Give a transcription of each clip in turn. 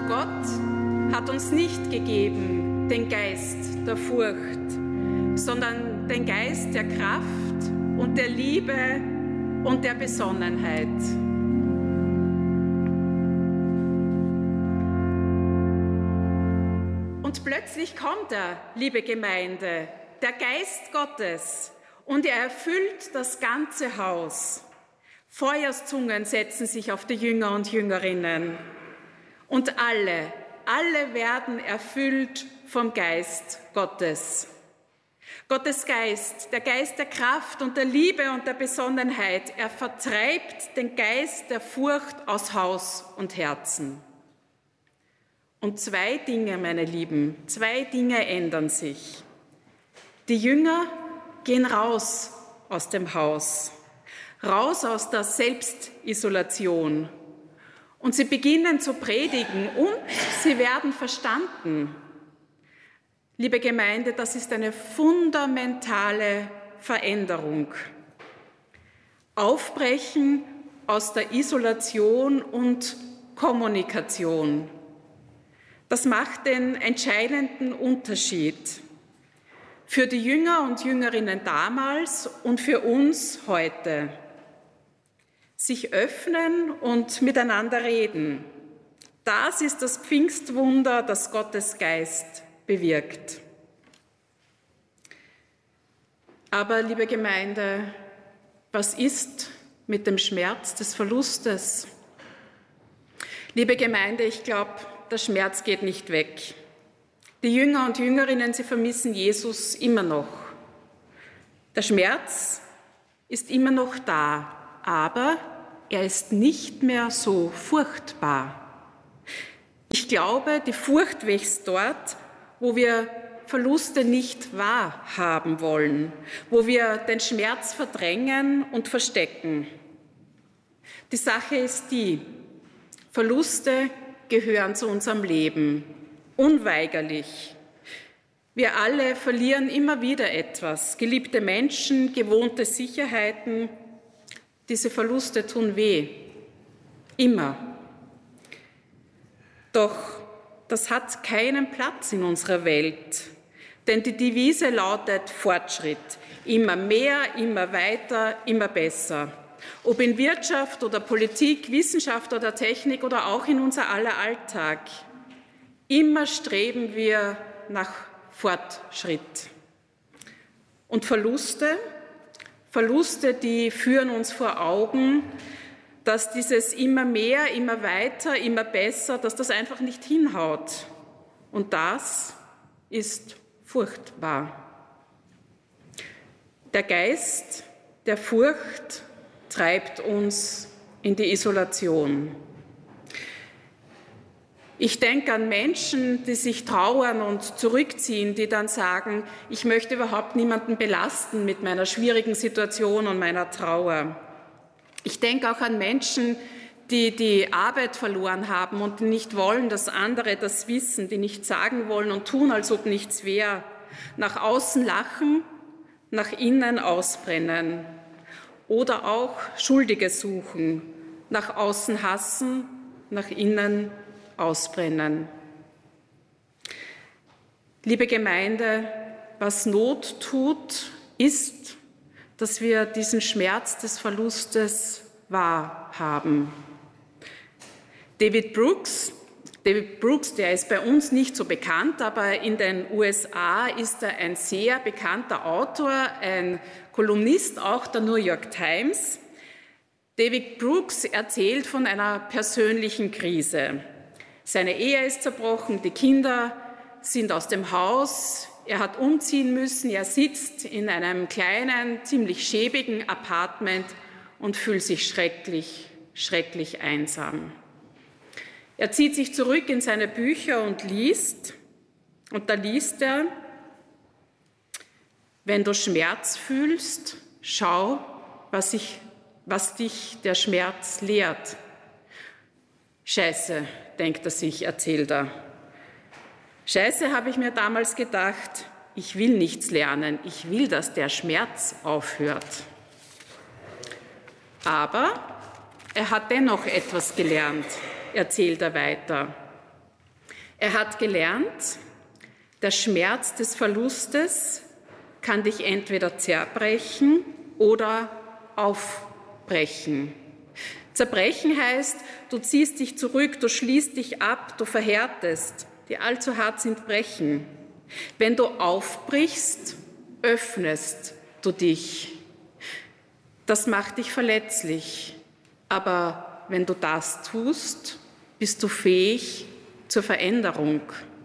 Gott hat uns nicht gegeben den Geist der Furcht, sondern den Geist der Kraft und der Liebe und der Besonnenheit. Und plötzlich kommt er, liebe Gemeinde, der Geist Gottes, und er erfüllt das ganze Haus. Feuerzungen setzen sich auf die Jünger und Jüngerinnen. Und alle werden erfüllt vom Geist Gottes. Gottes Geist, der Geist der Kraft und der Liebe und der Besonnenheit, er vertreibt den Geist der Furcht aus Haus und Herzen. Und zwei Dinge, meine Lieben, zwei Dinge ändern sich. Die Jünger gehen raus aus dem Haus, raus aus der Selbstisolation. Und sie beginnen zu predigen und sie werden verstanden. Liebe Gemeinde, das ist eine fundamentale Veränderung. Aufbrechen aus der Isolation und Kommunikation. Das macht den entscheidenden Unterschied für die Jünger und Jüngerinnen damals und für uns heute. Sich öffnen und miteinander reden. Das ist das Pfingstwunder, das Gottes Geist bewirkt. Aber, liebe Gemeinde, was ist mit dem Schmerz des Verlustes? Liebe Gemeinde, ich glaube, der Schmerz geht nicht weg. Die Jünger und Jüngerinnen, sie vermissen Jesus immer noch. Der Schmerz ist immer noch da, aber er ist nicht mehr so furchtbar. Ich glaube, die Furcht wächst dort, wo wir Verluste nicht wahrhaben wollen, wo wir den Schmerz verdrängen und verstecken. Die Sache ist die: Verluste gehören zu unserem Leben, unweigerlich. Wir alle verlieren immer wieder etwas, geliebte Menschen, gewohnte Sicherheiten. Diese Verluste tun weh, immer. Doch das hat keinen Platz in unserer Welt, denn die Devise lautet Fortschritt. Immer mehr, immer weiter, immer besser. Ob in Wirtschaft oder Politik, Wissenschaft oder Technik oder auch in unser aller Alltag. Immer streben wir nach Fortschritt. Und Verluste, die führen uns vor Augen, dass dieses immer mehr, immer weiter, immer besser, dass das einfach nicht hinhaut. Und das ist furchtbar. Der Geist der Furcht treibt uns in die Isolation. Ich denke an Menschen, die sich trauern und zurückziehen, die dann sagen, ich möchte überhaupt niemanden belasten mit meiner schwierigen Situation und meiner Trauer. Ich denke auch an Menschen, die die Arbeit verloren haben und die nicht wollen, dass andere das wissen, die nicht sagen wollen und tun, als ob nichts wäre. Nach außen lachen, nach innen ausbrennen. Oder auch Schuldige suchen, nach außen hassen, nach innen ausbrennen. Liebe Gemeinde, was Not tut, ist, dass wir diesen Schmerz des Verlustes wahrhaben. David Brooks, der ist bei uns nicht so bekannt, aber in den USA ist er ein sehr bekannter Autor, ein Kolumnist auch der New York Times. David Brooks erzählt von einer persönlichen Krise. Seine Ehe ist zerbrochen, die Kinder sind aus dem Haus, er hat umziehen müssen, er sitzt in einem kleinen, ziemlich schäbigen Apartment und fühlt sich schrecklich, schrecklich einsam. Er zieht sich zurück in seine Bücher und liest, und da liest er: Wenn du Schmerz fühlst, schau, was dich der Schmerz lehrt. Scheiße, denkt er sich, erzählt er. Scheiße, habe ich mir damals gedacht, ich will nichts lernen, ich will, dass der Schmerz aufhört. Aber er hat dennoch etwas gelernt, erzählt er weiter. Er hat gelernt, der Schmerz des Verlustes kann dich entweder zerbrechen oder aufbrechen. Zerbrechen heißt, du ziehst dich zurück, du schließt dich ab, du verhärtest. Die allzu hart sind, brechen. Wenn du aufbrichst, öffnest du dich. Das macht dich verletzlich. Aber wenn du das tust, bist du fähig zur Veränderung.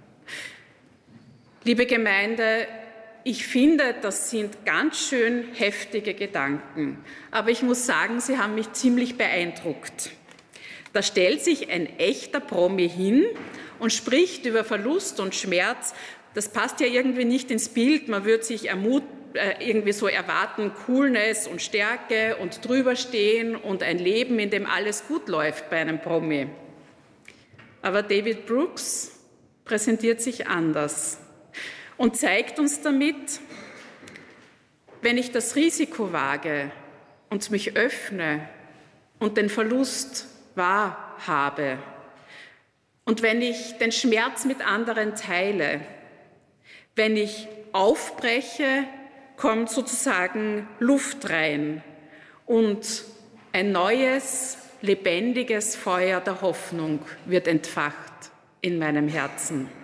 Liebe Gemeinde, ich finde, das sind ganz schön heftige Gedanken. Aber ich muss sagen, sie haben mich ziemlich beeindruckt. Da stellt sich ein echter Promi hin und spricht über Verlust und Schmerz. Das passt ja irgendwie nicht ins Bild. Man würde sich irgendwie so erwarten, Coolness und Stärke und drüberstehen und ein Leben, in dem alles gut läuft bei einem Promi. Aber David Brooks präsentiert sich anders und zeigt uns damit, wenn ich das Risiko wage und mich öffne und den Verlust wahrhabe und wenn ich den Schmerz mit anderen teile, wenn ich aufbreche, kommt sozusagen Luft rein und ein neues, lebendiges Feuer der Hoffnung wird entfacht in meinem Herzen.